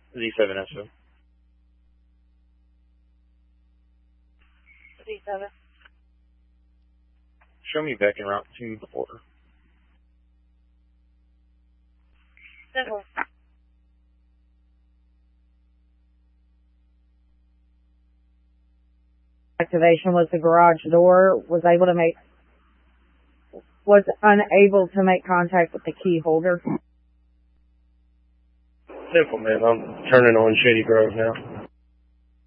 Z7SO. Z7. Show me back en route to the border. Simple. Activation was the garage door, was unable to make contact with the key holder. Simple, man. I'm turning on Shady Grove now.